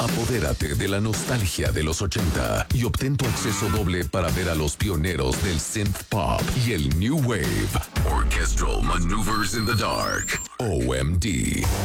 Apodérate de la nostalgia de los 80 y obtén tu acceso doble para ver a los pioneros del synth pop y el new wave. Orchestral Maneuvers in the Dark. OMD.